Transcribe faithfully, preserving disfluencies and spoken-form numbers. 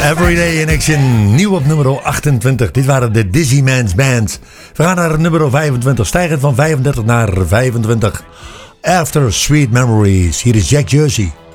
Everyday in Action, nieuw op nummer achtentwintig. Dit waren de Dizzy Man's Band. We gaan naar nummer vijfentwintig, stijgend van vijfendertig naar vijfentwintig. After Sweet Memories, hier is Jack Jersey.